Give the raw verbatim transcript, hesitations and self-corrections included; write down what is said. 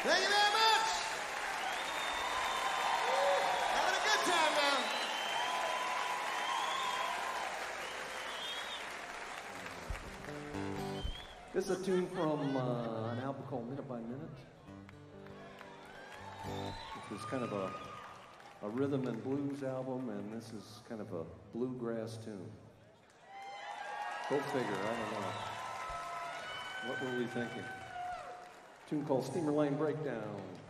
Thank you very much. Having a good time now. This is a tune from uh, an album called Minute by Minute, which was kind of a, a rhythm and blues album, and this is kind of a bluegrass tune. Go figure, I don't know. What were we thinking? A tune called Steamer Lane Breakdown.